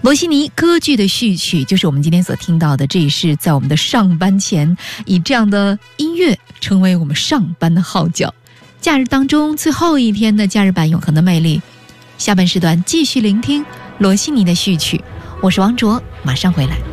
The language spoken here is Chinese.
罗西尼歌剧的序曲就是我们今天所听到的，这也是在我们的上班前以这样的音乐成为我们上班的号角。假日当中最后一天的假日版永恒的魅力，下半时段继续聆听罗西尼的序曲。我是王卓，马上回来。